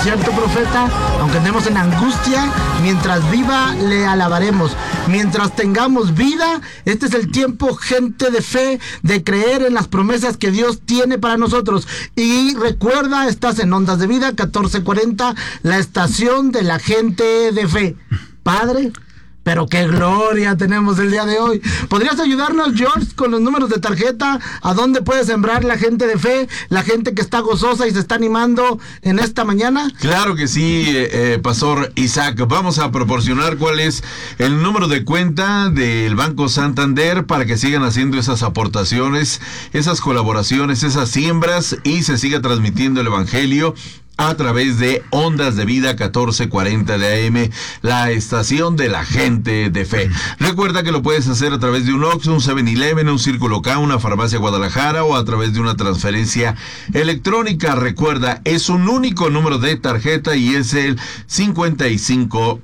cierto, profeta, aunque andemos en angustia, mientras viva le alabaremos. Mientras tengamos vida, este es el tiempo, gente de fe, de creer en las promesas que Dios tiene para nosotros. Y recuerda, estás en Ondas de Vida 1440, la estación de la gente de fe. Padre, pero qué gloria tenemos el día de hoy. ¿Podrías ayudarnos, George, con los números de tarjeta? ¿A dónde puede sembrar la gente de fe, la gente que está gozosa y se está animando en esta mañana? Claro que sí, Pastor Isaac. Vamos a proporcionar cuál es el número de cuenta del Banco Santander para que sigan haciendo esas aportaciones, esas colaboraciones, esas siembras y se siga transmitiendo el Evangelio a través de Ondas de Vida 1440 de AM, la estación de la gente de fe. Recuerda que lo puedes hacer a través de un Oxxo, un 7-Eleven, un Círculo K, una farmacia Guadalajara o a través de una transferencia electrónica. Recuerda, es un único número de tarjeta y es el 55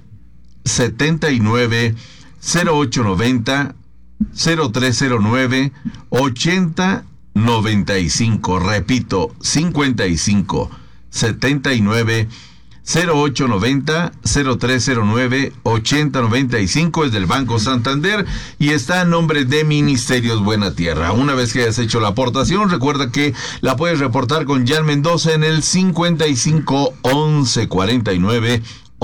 79 0890 0309 8095. Repito, 55 79 0890 0309 8095 es del Banco Santander y está a nombre de Ministerios Buena Tierra. Una vez que hayas hecho la aportación, recuerda que la puedes reportar con Jan Mendoza en el 55 11 49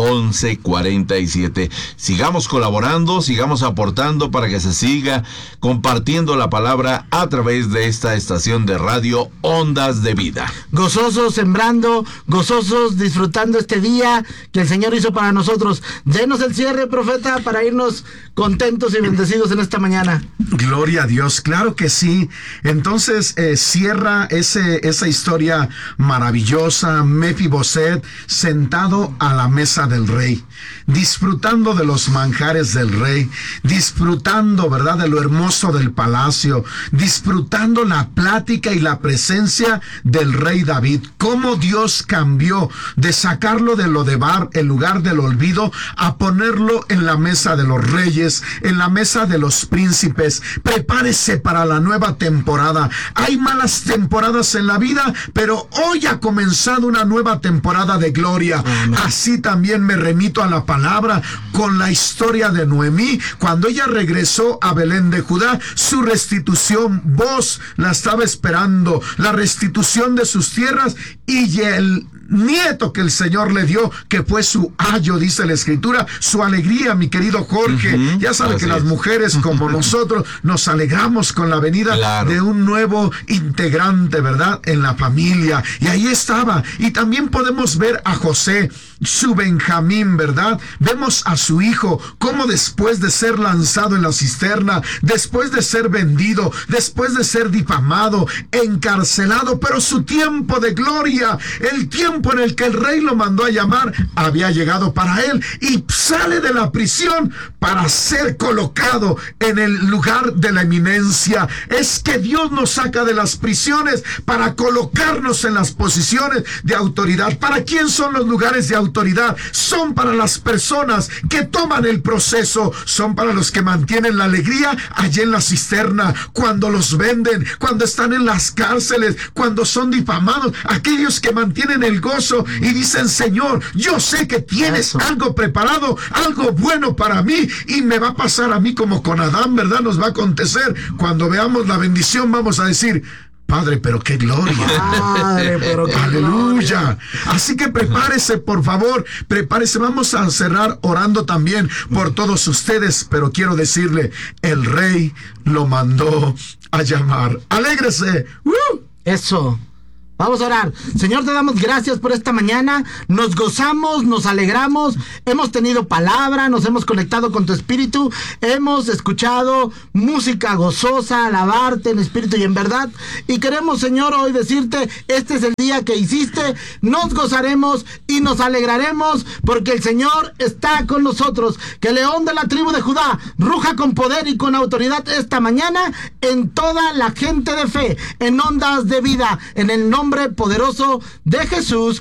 11:47. Sigamos colaborando, sigamos aportando para que se siga compartiendo la palabra a través de esta estación de radio Ondas de Vida. Gozosos sembrando, gozosos disfrutando este día que el Señor hizo para nosotros. Denos el cierre, profeta, para irnos contentos y bendecidos en esta mañana. Gloria a Dios, claro que sí. Entonces cierra esa historia maravillosa, Mefiboset sentado a la mesa del rey, disfrutando de los manjares del rey, disfrutando, ¿verdad?, de lo hermoso del palacio, disfrutando la plática y la presencia del rey David. Cómo Dios cambió de sacarlo de Lodebar, el lugar del olvido, a ponerlo en la mesa de los reyes, en la mesa de los príncipes. Prepárese para la nueva temporada. Hay malas temporadas en la vida, pero hoy ha comenzado una nueva temporada de gloria. Amén. Así también me remito a la palabra con la historia de Noemí. Cuando ella regresó a Belén de Judá, su restitución, Boz la estaba esperando, la restitución de sus tierras y el nieto que el Señor le dio, que fue su ayo, dice la Escritura, su alegría, mi querido Jorge. Ya sabe que las mujeres como nosotros nos alegramos con la venida de un nuevo integrante, ¿verdad?, en la familia. Y ahí estaba. Y también podemos ver a José, su Benjamín, ¿verdad? Vemos a su hijo, cómo después de ser lanzado en la cisterna, después de ser vendido, después de ser difamado, encarcelado, pero su tiempo de gloria, el tiempo en el que el rey lo mandó a llamar, había llegado para él, y sale de la prisión para ser colocado en el lugar de la eminencia. Es que Dios nos saca de las prisiones para colocarnos en las posiciones de autoridad. ¿Para quién son los lugares de autoridad? Son para las personas que toman el proceso, son para los que mantienen la alegría allí en la cisterna, cuando los venden, cuando están en las cárceles, cuando son difamados, aquellos que mantienen el gozo y dicen: Señor, yo sé que tienes algo preparado, algo bueno para mí, y me va a pasar a mí como con Adán, ¿verdad? Nos va a acontecer. Cuando veamos la bendición vamos a decir: Padre, pero qué gloria. Padre, pero qué aleluya. Gloria. Así que prepárese, por favor, prepárese. Vamos a cerrar orando también por todos ustedes, pero quiero decirle, el rey lo mandó a llamar. Alégrese. Eso. Vamos a orar. Señor, te damos gracias por esta mañana. Nos gozamos, nos alegramos. Hemos tenido palabra, nos hemos conectado con tu espíritu. Hemos escuchado música gozosa, alabarte en espíritu y en verdad. Y queremos, Señor, hoy decirte: este es el día que hiciste. Nos gozaremos y nos alegraremos porque el Señor está con nosotros. Que el león de la tribu de Judá ruja con poder y con autoridad esta mañana en toda la gente de fe, en Ondas de Vida, en el nombre poderoso de Jesús.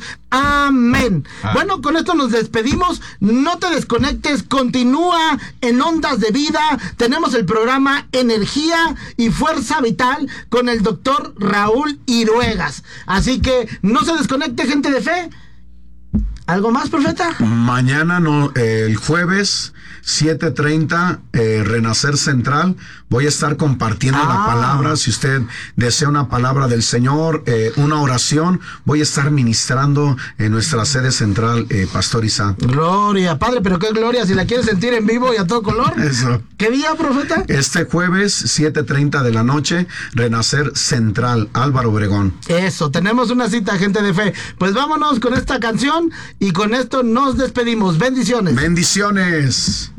Amén. Bueno, con esto nos despedimos. No te desconectes, continúa en Ondas de Vida. Tenemos el programa Energía y Fuerza Vital con el doctor Raúl Iruegas. Así que no se desconecte, gente de fe. ¿Algo más, profeta? Mañana, no, el jueves, 7:30, Renacer Central. Voy a estar compartiendo la palabra. Si usted desea una palabra del Señor, una oración, voy a estar ministrando en nuestra sede central, Pastor Isaac. Gloria, Padre, pero qué gloria, si la quieres sentir en vivo y a todo color. Eso. ¿Qué día, profeta? Este jueves, 7:30 de la noche, Renacer Central, Álvaro Obregón. Eso, tenemos una cita, gente de fe. Pues vámonos con esta canción y con esto nos despedimos. Bendiciones. Bendiciones.